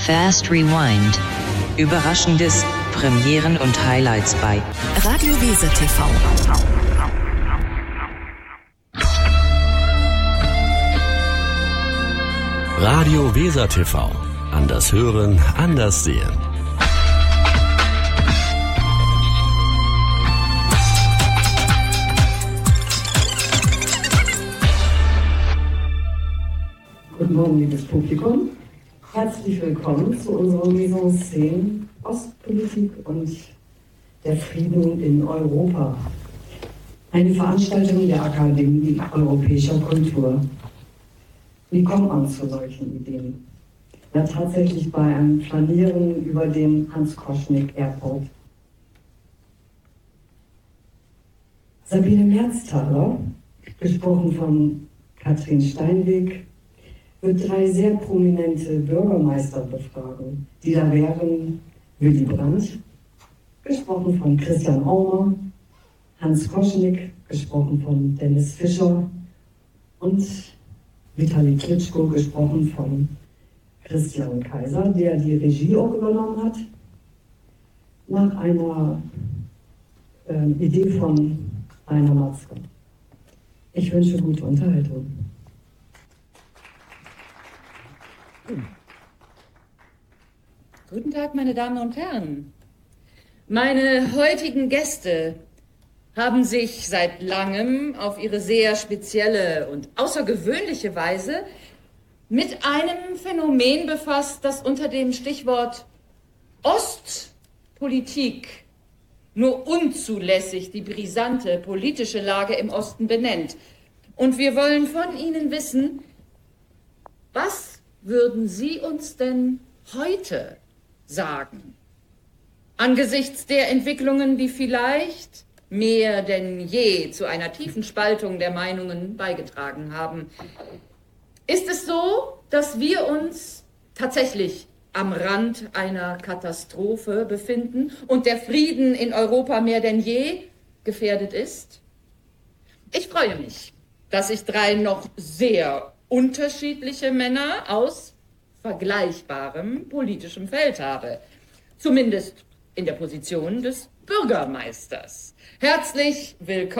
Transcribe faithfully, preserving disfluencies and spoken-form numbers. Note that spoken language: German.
Fast Rewind. Überraschendes, Premieren und Highlights bei Radio Weser T V. Radio Weser T V. Anders hören, anders sehen. Guten Morgen, liebes Publikum. Herzlich willkommen zu unserer Mise en Scène Ostpolitik und der Frieden in Europa. Eine Veranstaltung der Akademie Europäischer Kultur. Wie kommt man zu solchen Ideen? Ja, tatsächlich bei einem Flanieren über den Hans-Koschnick Airport. Sabine Merzthaler, gesprochen von Katrin Steinweg, wird drei sehr prominente Bürgermeister befragen, die da wären Willy Brandt, gesprochen von Christian Aumer, Hans Koschnick, gesprochen von Dennis Fischer und Vitali Klitschko, gesprochen von Christian Kaiser, der die Regie auch übernommen hat, nach einer äh, Idee von Rainer Matzke. Ich wünsche gute Unterhaltung. Guten Tag, meine Damen und Herren. Meine heutigen Gäste haben sich seit langem auf ihre sehr spezielle und außergewöhnliche Weise mit einem Phänomen befasst, das unter dem Stichwort Ostpolitik nur unzulässig die brisante politische Lage im Osten benennt. Und wir wollen von Ihnen wissen, was würden Sie uns denn heute sagen? Angesichts der Entwicklungen, die vielleicht mehr denn je zu einer tiefen Spaltung der Meinungen beigetragen haben. Ist es so, dass wir uns tatsächlich am Rand einer Katastrophe befinden und der Frieden in Europa mehr denn je gefährdet ist? Ich freue mich, dass ich drei noch sehr unterschiedliche Männer aus vergleichbarem politischem Feld habe. Zumindest in der Position des Bürgermeisters. Herzlich willkommen.